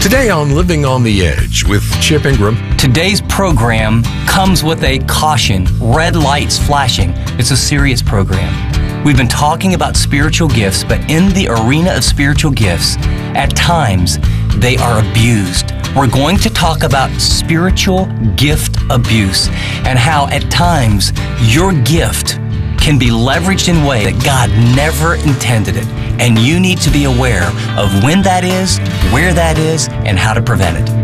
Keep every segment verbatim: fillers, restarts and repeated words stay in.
Today on Living on the Edge with Chip Ingram. Today's program comes with a caution, red lights flashing. It's a serious program. We've been talking about spiritual gifts, but in the arena of spiritual gifts, at times they are abused. We're going to talk about spiritual gift abuse and how at times your gift can be leveraged in a way that God never intended it. And you need to be aware of when that is, where that is, and how to prevent it.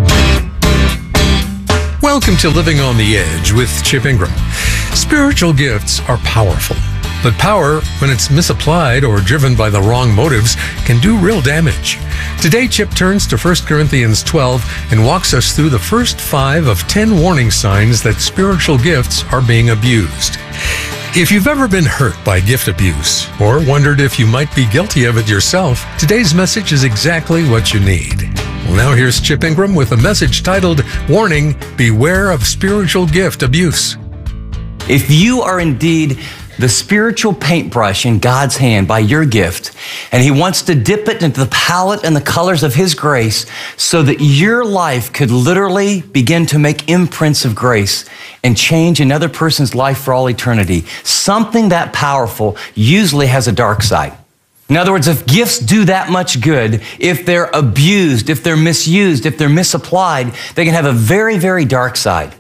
Welcome to Living on the Edge with Chip Ingram. Spiritual gifts are powerful, but power, when it's misapplied or driven by the wrong motives, can do real damage. Today, Chip turns to First Corinthians twelve and walks us through the first five of ten warning signs that spiritual gifts are being abused. If you've ever been hurt by gift abuse or wondered if you might be guilty of it yourself, today's message is exactly what you need. Well, now here's Chip Ingram with a message titled, Warning, Beware of Spiritual Gift Abuse. If you are indeed the spiritual paintbrush in God's hand by your gift, and He wants to dip it into the palette and the colors of His grace so that your life could literally begin to make imprints of grace and change another person's life for all eternity, something that powerful usually has a dark side. In other words, if gifts do that much good, if they're abused, if they're misused, if they're misapplied, they can have a very, very dark side.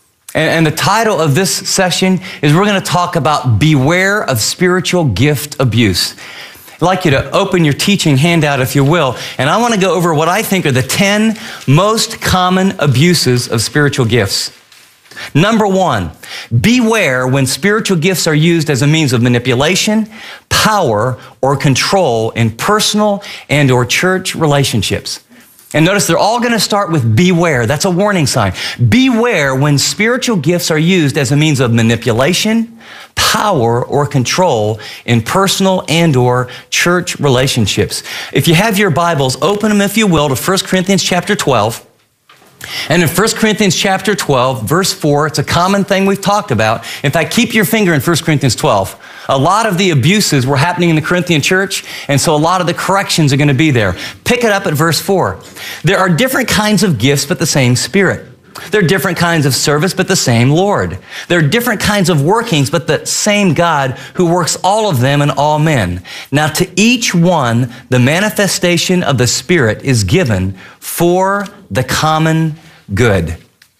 And the title of this session is we're going to talk about beware of spiritual gift abuse. I'd like you to open your teaching handout, if you will, and I want to go over what I think are the ten most common abuses of spiritual gifts. Number one, beware when spiritual gifts are used as a means of manipulation, power, or control in personal and or church relationships. And notice they're all going to start with beware. That's a warning sign. Beware when spiritual gifts are used as a means of manipulation, power, or control in personal and or church relationships. If you have your Bibles, open them, if you will, to First Corinthians chapter twelve. And in First Corinthians chapter twelve, verse four, it's a common thing we've talked about. In fact, keep your finger in First Corinthians twelve. A lot of the abuses were happening in the Corinthian church, and so a lot of the corrections are going to be there. Pick it up at verse four. There are different kinds of gifts, but the same Spirit. There are different kinds of service, but the same Lord. There are different kinds of workings, but the same God who works all of them in all men. Now to each one, the manifestation of the Spirit is given for the common good.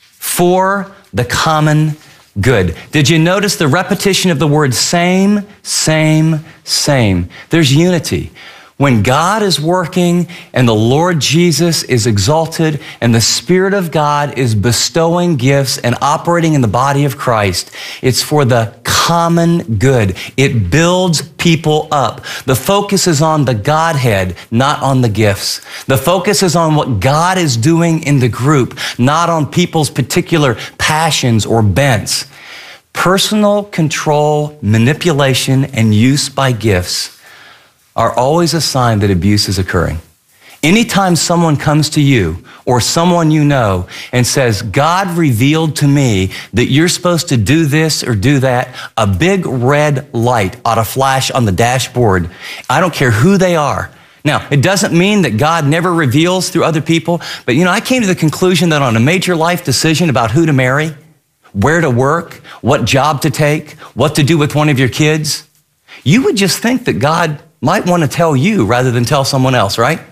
For the common good. Did you notice the repetition of the word same, same, same? There's unity. When God is working and the Lord Jesus is exalted and the Spirit of God is bestowing gifts and operating in the body of Christ, it's for the common good. It builds people up. The focus is on the Godhead, not on the gifts. The focus is on what God is doing in the group, not on people's particular passions or bents. Personal control, manipulation, and use by gifts are always a sign that abuse is occurring. Anytime someone comes to you or someone you know and says, God revealed to me that you're supposed to do this or do that, a big red light ought to flash on the dashboard. I don't care who they are. Now, it doesn't mean that God never reveals through other people, but you know, I came to the conclusion that on a major life decision about who to marry, where to work, what job to take, what to do with one of your kids, you would just think that God might want to tell you rather than tell someone else, right?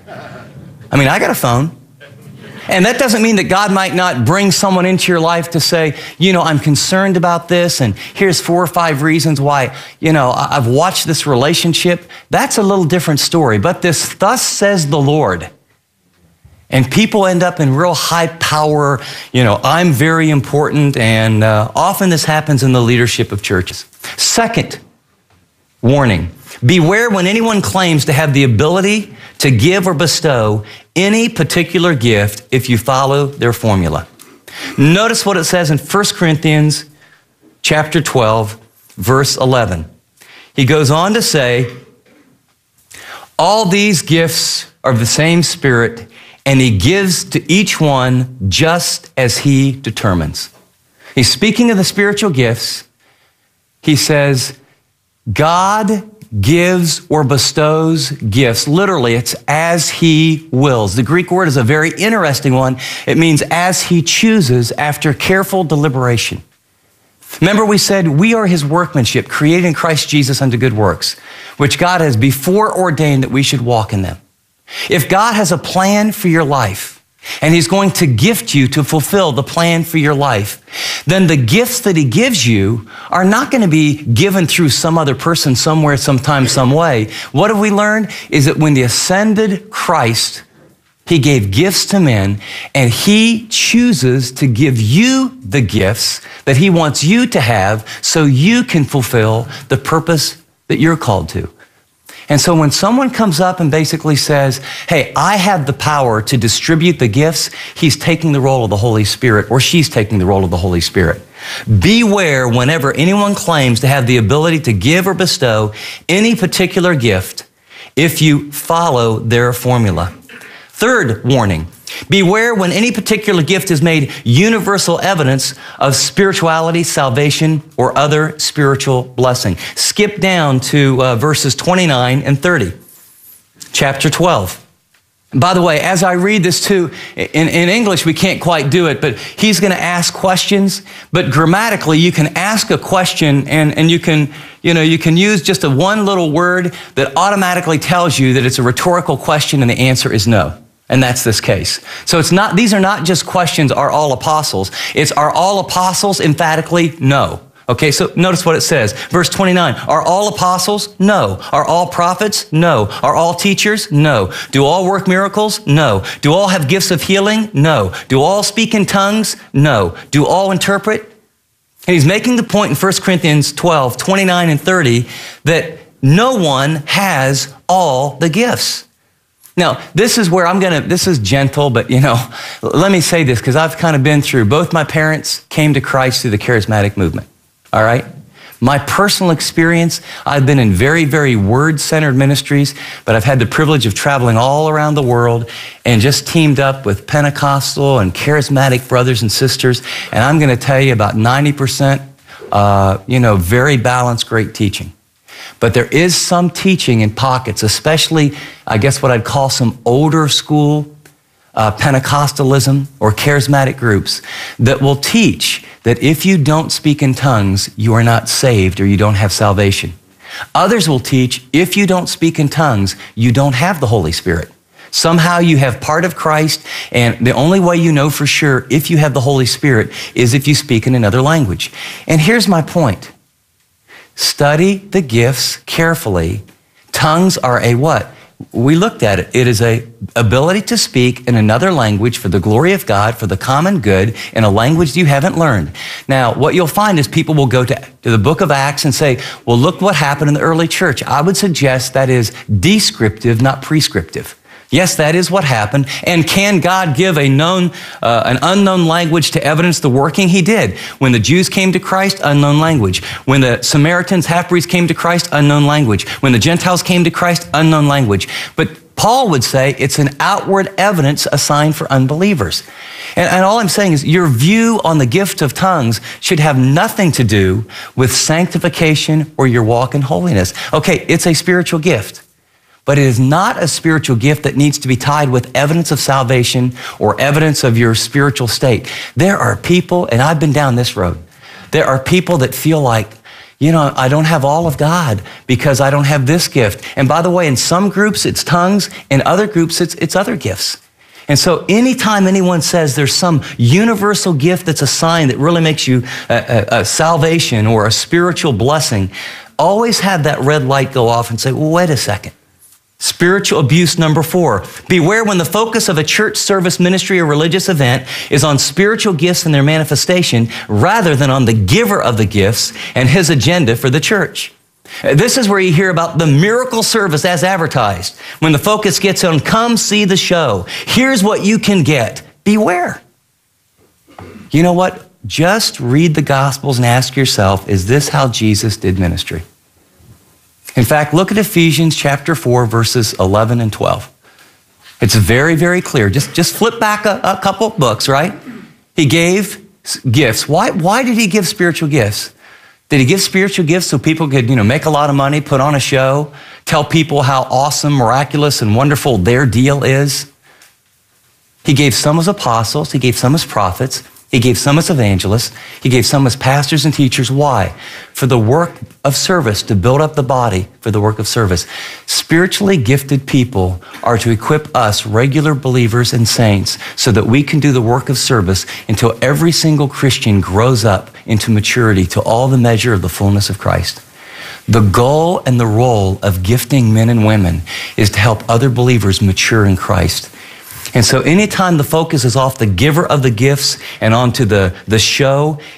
I mean, I got a phone. And that doesn't mean that God might not bring someone into your life to say, you know, I'm concerned about this, and here's four or five reasons why, you know, I've watched this relationship. That's a little different story. But this, thus says the Lord. And people end up in real high power, you know, I'm very important, and uh, often this happens in the leadership of churches. Second warning. Beware when anyone claims to have the ability to give or bestow any particular gift if you follow their formula. Notice what it says in First Corinthians chapter twelve, verse eleven. He goes on to say, all these gifts are of the same Spirit, and He gives to each one just as He determines. He's speaking of the spiritual gifts. He says, God gives or bestows gifts. Literally, it's as he wills. The Greek word is a very interesting one. It means as he chooses after careful deliberation. Remember we said we are his workmanship, created in Christ Jesus unto good works, which God has before ordained that we should walk in them. If God has a plan for your life, and he's going to gift you to fulfill the plan for your life, then the gifts that he gives you are not going to be given through some other person somewhere, sometime, some way. What have we learned is that when the ascended Christ, he gave gifts to men, and he chooses to give you the gifts that he wants you to have so you can fulfill the purpose that you're called to. And so when someone comes up and basically says, hey, I have the power to distribute the gifts, he's taking the role of the Holy Spirit, or she's taking the role of the Holy Spirit. Beware whenever anyone claims to have the ability to give or bestow any particular gift if you follow their formula. Third warning, beware when any particular gift is made universal evidence of spirituality, salvation, or other spiritual blessing. Skip down to uh, verses twenty-nine and thirty, chapter twelve. By the way, as I read this too, in, in English we can't quite do it, but he's going to ask questions, but grammatically you can ask a question and, and you can, you know, you can use just a one little word that automatically tells you that it's a rhetorical question and the answer is no. And that's this case. So it's not, these are not just questions, are all apostles? It's, are all apostles? Emphatically, no. Okay, so notice what it says. Verse twenty-nine, are all apostles? No. Are all prophets? No. Are all teachers? No. Do all work miracles? No. Do all have gifts of healing? No. Do all speak in tongues? No. Do all interpret? And he's making the point in First Corinthians twelve, twenty-nine and thirty, that no one has all the gifts. Now, this is where I'm going to, this is gentle, but you know, let me say this because I've kind of been through, both my parents came to Christ through the charismatic movement, all right? My personal experience, I've been in very, very word-centered ministries, but I've had the privilege of traveling all around the world and just teamed up with Pentecostal and charismatic brothers and sisters, and I'm going to tell you about ninety percent, uh, you know, very balanced, great teaching. But there is some teaching in pockets, especially, I guess what I'd call some older school uh, Pentecostalism or charismatic groups that will teach that if you don't speak in tongues, you are not saved or you don't have salvation. Others will teach if you don't speak in tongues, you don't have the Holy Spirit. Somehow you have part of Christ, and the only way you know for sure if you have the Holy Spirit is if you speak in another language. And here's my point. Study the gifts carefully. Tongues are a what? We looked at it. It is a ability to speak in another language for the glory of God, for the common good, in a language you haven't learned. Now, what you'll find is people will go to, to the book of Acts and say, well, look what happened in the early church. I would suggest that is descriptive, not prescriptive. Yes, that is what happened. And can God give a known, uh, an unknown language to evidence the working? He did. When the Jews came to Christ, unknown language. When the Samaritans, half-breeds came to Christ, unknown language. When the Gentiles came to Christ, unknown language. But Paul would say it's an outward evidence, a sign for unbelievers. And, and all I'm saying is your view on the gift of tongues should have nothing to do with sanctification or your walk in holiness. Okay, it's a spiritual gift. But it is not a spiritual gift that needs to be tied with evidence of salvation or evidence of your spiritual state. There are people, and I've been down this road, there are people that feel like, you know, I don't have all of God because I don't have this gift. And by the way, in some groups it's tongues, in other groups it's, it's other gifts. And so anytime anyone says there's some universal gift that's a sign that really makes you a, a, a salvation or a spiritual blessing, always have that red light go off and say, well, wait a second. Spiritual abuse number four. Beware when the focus of a church service, ministry, or religious event is on spiritual gifts and their manifestation rather than on the giver of the gifts and his agenda for the church. This is where you hear about the miracle service as advertised. When the focus gets on, come see the show. Here's what you can get. Beware. You know what? Just read the Gospels and ask yourself, is this how Jesus did ministry? In fact, look at Ephesians chapter four, verses eleven and twelve. It's very, very clear. Just, just flip back a, a couple books, right? He gave gifts. Why, why did he give spiritual gifts? Did he give spiritual gifts so people could, you know, make a lot of money, put on a show, tell people how awesome, miraculous, and wonderful their deal is? He gave some as apostles. He gave some as prophets. He gave some as evangelists. He gave some as pastors and teachers. Why? For the work of service, to build up the body for the work of service. Spiritually gifted people are to equip us, regular believers and saints, so that we can do the work of service until every single Christian grows up into maturity to all the measure of the fullness of Christ. The goal and the role of gifting men and women is to help other believers mature in Christ. And so anytime the focus is off the giver of the gifts and onto the, the show,